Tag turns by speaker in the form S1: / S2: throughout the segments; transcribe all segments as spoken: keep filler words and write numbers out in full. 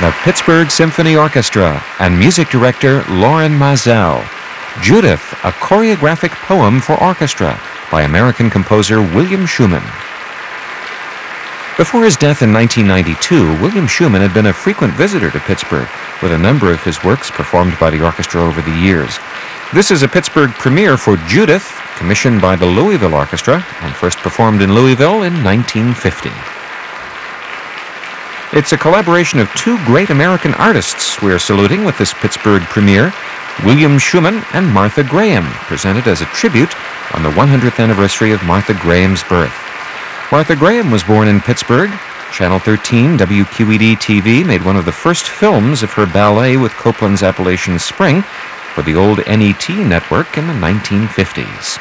S1: the Pittsburgh Symphony Orchestra and music director Lorin Maazel. Judith, a choreographic poem for orchestra by American composer William Schumann. Before his death in nineteen ninety-two, William Schumann had been a frequent visitor to Pittsburgh, with a number of his works performed by the orchestra over the years. This is a Pittsburgh premiere for Judith, commissioned by the Louisville Orchestra, and first performed in Louisville in nineteen fifty. It's a collaboration of two great American artists we're saluting with this Pittsburgh premiere, William Schumann and Martha Graham, presented as a tribute on the one hundredth anniversary of Martha Graham's birth. Martha Graham was born in Pittsburgh. Channel thirteen W Q E D T V made one of the first films of her ballet with Copland's Appalachian Spring for the old N E T network in the nineteen fifties.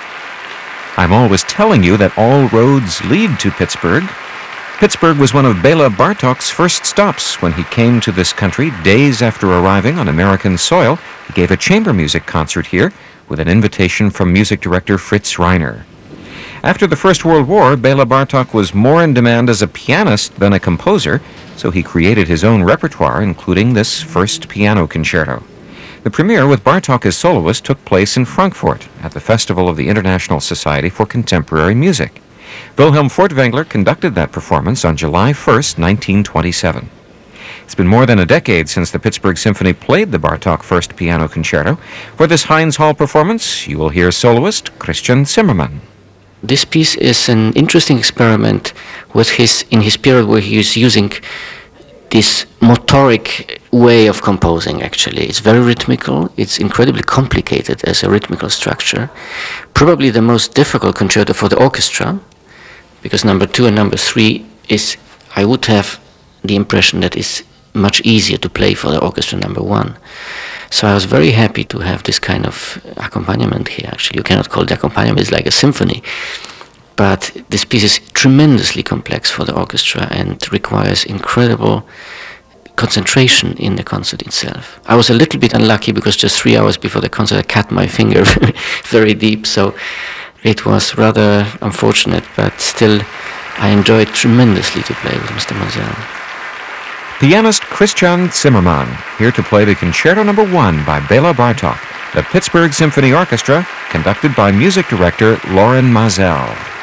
S1: I'm always telling you that all roads lead to Pittsburgh. Pittsburgh was one of Bela Bartok's first stops when he came to this country days after arriving on American soil. He gave a chamber music concert here with an invitation from music director Fritz Reiner. After the First World War, Bela Bartok was more in demand as a pianist than a composer, so he created his own repertoire, including this first piano concerto. The premiere with Bartok as soloist took place in Frankfurt at the Festival of the International Society for Contemporary Music. Wilhelm Furtwängler conducted that performance on July first, nineteen twenty-seven. It's been more than a decade since the Pittsburgh Symphony played the Bartok First Piano Concerto. For this Heinz Hall performance, you will hear soloist Christian Zimmermann.
S2: This piece is an interesting experiment with his in his period where he is using this motoric way of composing, actually. It's very rhythmical. It's incredibly complicated as a rhythmical structure. Probably the most difficult concerto for the orchestra, because number two and number three is, I would have the impression that it's much easier to play for the orchestra number one. So I was very happy to have this kind of accompaniment here. Actually, you cannot call it accompaniment, it's like a symphony. But this piece is tremendously complex for the orchestra and requires incredible concentration in the concert itself. I was a little bit unlucky because just three hours before the concert I cut my finger very deep, so it was rather unfortunate, but still I enjoyed tremendously to play with Mister Maazel.
S1: Pianist Christian Zimmermann, here to play the Concerto Number One by Bela Bartok, the Pittsburgh Symphony Orchestra, conducted by music director Lorin Maazel.